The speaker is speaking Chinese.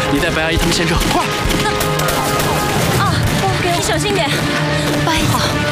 你带白阿姨他们先撤，快！ 啊，你小心点。白姨子。